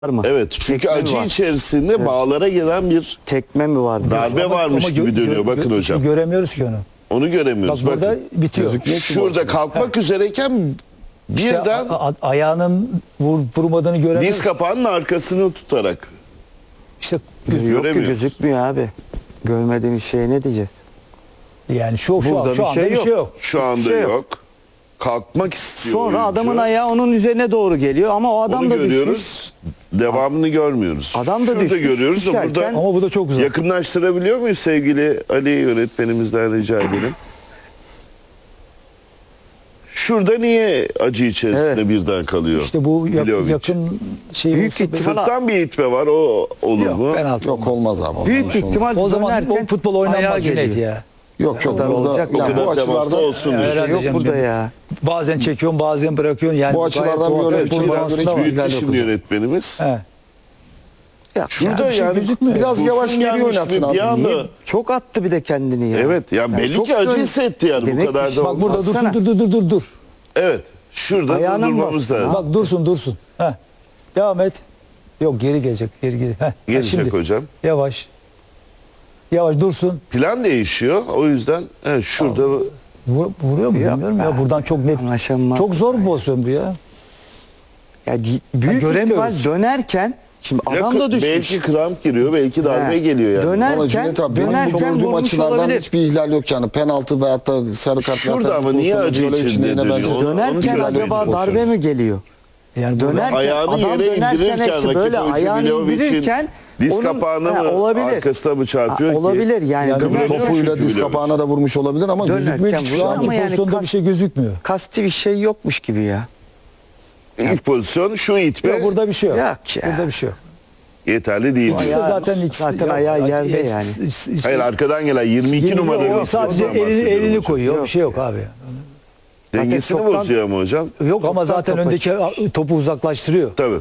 mı? Evet, çünkü Tekme mi acı var? içerisinde bağlara gelen bir Tekme mi var? darbe varmış gibi dönüyor. Bakın hocam. Göremiyoruz ki onu. Onu göremiyoruz. Bak burada Bakın. bitiyor. Şurada kalkmak üzereyken birden Ayağının vurmadığını göremiyoruz. diz kapağının arkasını tutarak. İşte Yok ki göremiyoruz. gözükmüyor abi. Görmediğimiz şeye ne diyeceğiz? yani şu Burada anda bir şey yok. Şu anda şey yok. yok. Kalkmak istiyor Sonra oyuncu. adamın ayağı onun üzerine doğru geliyor ama o adam Onu da düşmüş. görüyoruz. Devamını görmüyoruz. Adam da Şurada düşmüş, görüyoruz da düşerken- burada Ama bu da çok uzak. yakınlaştırabiliyor muyuz sevgili Ali yönetmenimizden rica edelim. Şurada niye acı içerisinde Evet. birden kalıyor? İşte bu Milovic. yakın şey Büyük olsa- ihtimal- Sırttan bir itme var, o olur mu? Yok, penaltı Yok olmaz abi. Büyük Olmaz, olmaz. ihtimal O zaman dönerken o futbol ayağa oynanmaz Cüneyt geliyor. ya. Yok yok kadar burada olacak. O yani bu kadar temasta açılardan olsun diyorsun. Herhalde Yok canım, burada canım. ya. Bazen çekiyorsun, bazen bırakıyorsun. Yani Bu açılardan gayet bir doğal örnek futbol için ben doğasında göre var. hiçbir- Büyüttü şimdi hocam. yönetmenimiz. He. Şurada bir şey yani gözükmüyor. Biraz kurşun yavaş geri gelmiş oynatsın gibi abi. bir anda. Niye? Çok attı bir de kendini ya. Evet yani belli çok ki acı dön- hissetti yani Demek bu kadar ki- da Bak burada Baksana. dursun, dur. Evet, şurada Ayağına mı durdurmamız bastın? lazım. Bak dursun. Heh. Devam et. Yok geri gelecek. Heh. Gelecek hocam. Yavaş. Yavaş dursun. Plan değişiyor, o yüzden evet, şurada Vuruyor mu bilmiyorum ya. Buradan çok net. Anlaşılmaz. Çok zor bir pozisyon bu ya. Ya büyük göremiyoruz. ihtimal dönerken şimdi adam yakın- da düşmüş. belki kramp giriyor, belki darbe He. geliyor yani. Döner- Ama Cüneyt abi benim Dönerken gördüğüm vurmuş açılardan olabilir. hiçbir ihlal yok yani. Penaltı veyahut da sarı kart. Şurada veyahut da ama niye pozisyonda acı böyle içinde yine dönüyor? benzer- Onu Dönerken görmeye acaba çalışıyoruz. darbe mi geliyor? Yani Dönerken Ayağını adam yere dönerken indirirken hepsi rakip böyle oyuncu ayağını Milovic'in indirirken diz onun- kapağına Ha, mı olabilir. arkasına mı çarpıyor ki? Olabilir yani, Yani dönerken Topuyla diz Milovic. kapağına da vurmuş olabilir ama Dönerken gözükmüyor hiçbir şey. vuruyor Ama ama yani pozisyonda bir şey gözükmüyor. kasti bir şey yokmuş gibi ya. İlk pozisyon şu itme Yok, burada bir şey yok. Yok ya. Burada bir şey yok. yeterli değil. İkisi de Ayağı- zaten ikisi zaten ayağı yerde yani. Hayır, arkadan gelen 22 numaralı O sadece pozisyondan bahsediyorum elini hocam. koyuyor. Yok Bir şey yok abi. Dengesini çoktan- bozuyor ama hocam. Yok ama zaten topa öndeki topu uzaklaştırıyor. Tabii.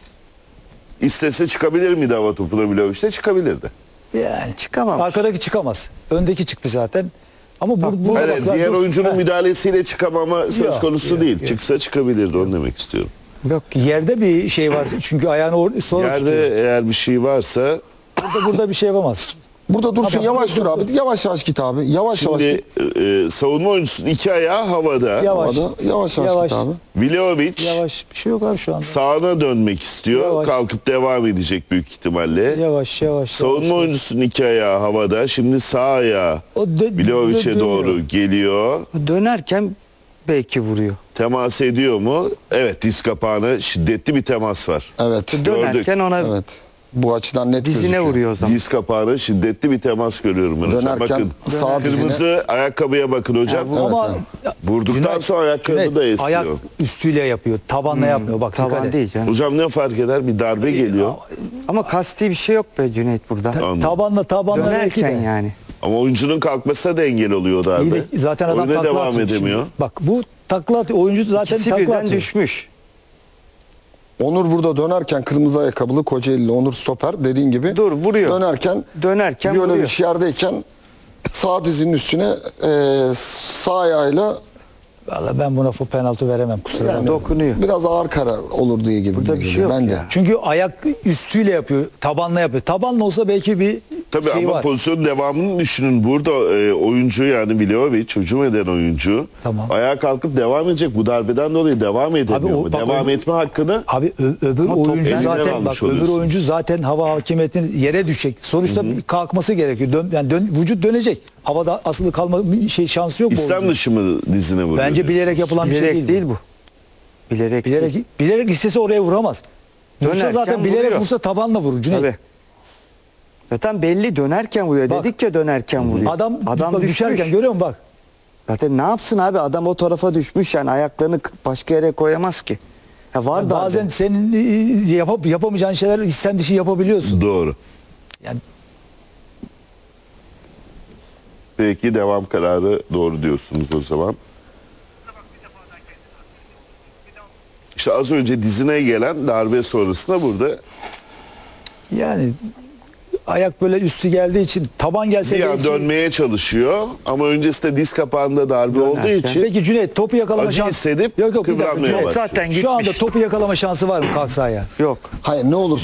İstese çıkabilir miydi hava topuna bile? İşte çıkabilirdi. Yani Çıkamam. arkadaki çıkamaz. Öndeki çıktı zaten. Ama burada Hayır, bak, diğer dur. oyuncunun Heh. müdahalesiyle çıkamama söz Yok, konusu yok, değil. yok. Çıksa çıkabilirdi, onu demek istiyorum. Yok. Yerde bir şey var. Çünkü ayağını sonra Yerde tutuyor. eğer bir şey varsa Burada bir şey yapamaz. Burada dursun, Tamam, yavaş dur abi. Yavaş yavaş git abi. Yavaş yavaş şimdi git. savunma oyuncusunun iki ayağı havada. Yavaş. Havada, yavaş yavaş Yavaş. git abi. Milovic Yavaş. Bir şey yok abi şu anda. sağına dönmek istiyor. Yavaş. Kalkıp devam edecek büyük ihtimalle. Yavaş. Savunma yavaş. oyuncusunun iki ayağı havada. Şimdi sağ ayağı O Milovic'e dönüyor. doğru geliyor. Dönerken belki vuruyor. Temas ediyor mu? Evet, diz kapağına şiddetli bir temas var. Evet. Dönerken ona Evet. Bu açıdan net dizine gözüküyor. vuruyor o zaman. Diz kapağına şiddetli bir temas görüyorum ben hocam. Dönerken Bakın sağ kırmızı ayakkabıya bakın hocam. Ama Vurduktan Cüneyt, sonra ayakkabı Cüneyt, da esiyor. ayak üstüyle yapıyor. Tabanla yapmıyor. Bak dikkat Taban et. değil canım. Hocam ne fark eder? Bir darbe geliyor. Ama kasti bir şey yok be Cüneyt burada. Anladım. Tabanla belki Dönerken de. yani. Ama oyuncunun kalkmasına da engel oluyor İyi darbe. de zaten adam Oyuna takla devam atıyor şimdi. edemiyor. Bak bu takla atıyor. Oyuncu zaten İkisi takla birden atıyor. düşmüş. Onur burada dönerken kırmızı ayakkabılı Kocaeli'li Onur stoper dediğin gibi. Dur, vuruyor. Dönerken vuruyor. bir yerdeyken sağ dizinin üstüne sağ ayağıyla Vallahi ben buna penaltı veremem kusura bakma. Dokunuyor. biraz ağır karar olur diye gibi. Burada bir şey yok bence. ya. Çünkü ayak üstüyle yapıyor. Tabanla yapıyor. Tabanla olsa belki bir Tabii şey ama var. pozisyonun devamını düşünün. Burada oyuncu yani Milovic hücum eden oyuncu Tamam. ayağa kalkıp devam edecek. Bu darbeden dolayı devam edemiyor. o- bak Devam o- etme hakkını Abi öbür top oyuncu elinden zaten almış bak öbür oluyorsun. oyuncu zaten hava hakimiyetini yere düşecek. Sonuçta kalkması gerekiyor. Vücut dönecek. Havada asılı kalma şansı yok bu İstem oyuncunun. dışı mı dizine vuruyor? Bence bilerek yapılan bir şey Bilerek değil. değil bu. Bilerek değil. Bilerek istese oraya vuramaz. Vursa Dönerken zaten bilerek vuruyor. vursa tabanla vurur Cüneyt. Tabii. Zaten belli dönerken vuruyor. Bak. Dedik ya dönerken vuruyor. Adam bak, düşmüş. düşerken görüyor musun bak. Zaten ne yapsın abi, adam o tarafa düşmüş yani ayaklarını başka yere koyamaz ki. Ya var da Bazen senin yapamayacağın şeyler istem dışı yapabiliyorsun. Doğru. Yani Peki devam kararı doğru diyorsunuz o zaman. İşte az önce dizine gelen darbe sonrasında burada yani ayak böyle üstü geldiği için taban gelse Bir an belki- dönmeye çalışıyor ama öncesinde diz kapağında darbe olduğu için Peki Cüneyt topu yakalama acı şansı hissedip bir dakika, kıvranmaya Cüneyt, başlıyor. Zaten Şu anda gitmiş. topu yakalama şansı var mı kalksa ayağa? Yok. Hayır ne olur